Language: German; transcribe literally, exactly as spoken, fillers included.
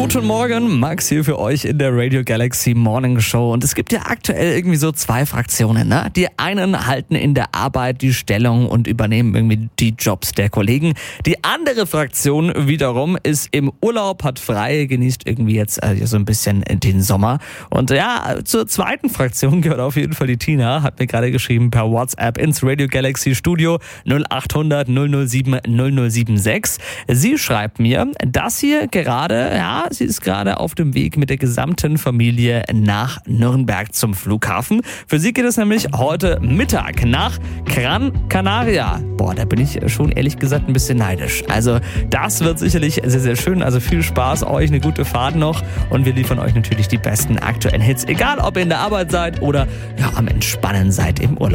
Guten Morgen, Max hier für euch in der Radio Galaxy Morning Show. Und es gibt ja aktuell irgendwie so zwei Fraktionen, ne? Die einen halten in der Arbeit die Stellung und übernehmen irgendwie die Jobs der Kollegen. Die andere Fraktion wiederum ist im Urlaub, hat frei, genießt irgendwie jetzt äh, so ein bisschen den Sommer. Und ja, zur zweiten Fraktion gehört auf jeden Fall die Tina, hat mir gerade geschrieben per WhatsApp ins Radio Galaxy Studio null acht hundert null null sieben null null sieben sechs. Sie schreibt mir, dass hier gerade, ja, sie ist gerade auf dem Weg mit der gesamten Familie nach Nürnberg zum Flughafen. Für sie geht es nämlich heute Mittag nach Gran Canaria. Boah, da bin ich schon ehrlich gesagt ein bisschen neidisch. Also das wird sicherlich sehr, sehr schön. Also viel Spaß euch, eine gute Fahrt noch. Und wir liefern euch natürlich die besten aktuellen Hits. Egal, ob ihr in der Arbeit seid oder ja, am Entspannen seid im Urlaub.